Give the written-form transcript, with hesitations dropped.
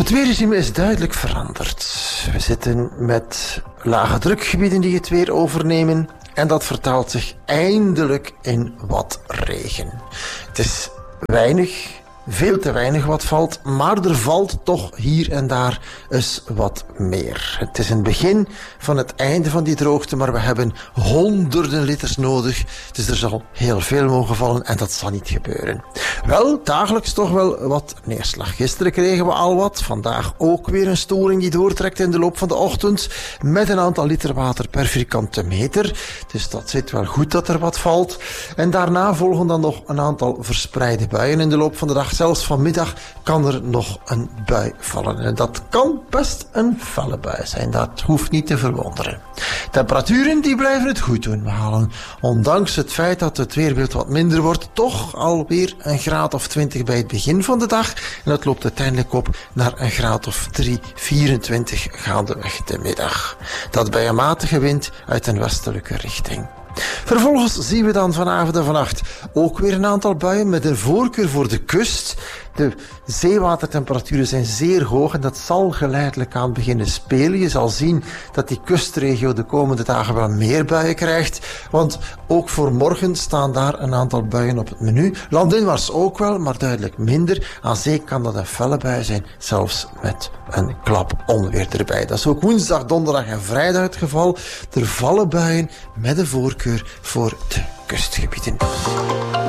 Het weerregime is duidelijk veranderd. We zitten met lage drukgebieden die het weer overnemen en dat vertaalt zich eindelijk in wat regen. Het is weinig, veel te weinig wat valt, maar er valt toch hier en daar eens wat meer. Het is een begin van het einde van die droogte, maar we hebben honderden liters nodig, dus er zal heel veel mogen vallen en dat zal niet gebeuren. Wel, dagelijks toch wel wat neerslag. Gisteren kregen we al wat, vandaag ook weer een storing die doortrekt in de loop van de ochtend, met een aantal liter water per vierkante meter, dus dat zit wel goed dat er wat valt. En daarna volgen dan nog een aantal verspreide buien in de loop van de dag. Zelfs vanmiddag kan er nog een bui vallen. En dat kan best een felle bui zijn. Dat hoeft niet te verwonderen. Temperaturen die blijven het goed doen. We halen, ondanks het feit dat het weerbeeld wat minder wordt, toch alweer een graad of 20 bij het begin van de dag. En dat loopt uiteindelijk op naar een graad of 24 gaandeweg de middag. Dat bij een matige wind uit een westelijke richting. Vervolgens zien we dan vanavond en vannacht ook weer een aantal buien met een voorkeur voor de kust. De zeewatertemperaturen zijn zeer hoog en dat zal geleidelijk aan beginnen spelen. Je zal zien dat die kustregio de komende dagen wel meer buien krijgt, want ook voor morgen staan daar een aantal buien op het menu. Landinwaarts ook wel, maar duidelijk minder. Aan zee kan dat een felle bui zijn, zelfs met een klap onweer erbij. Dat is ook woensdag, donderdag en vrijdag het geval. Er vallen buien met een voorkeur voor de kustgebieden.